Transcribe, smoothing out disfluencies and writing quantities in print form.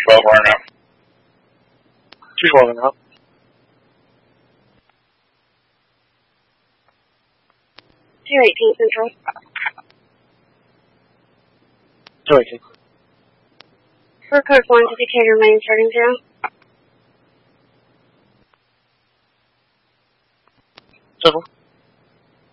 212 RNF. 212 RNF. 218 Central. 218. For code 1 to Decatur, main starting 0. 7.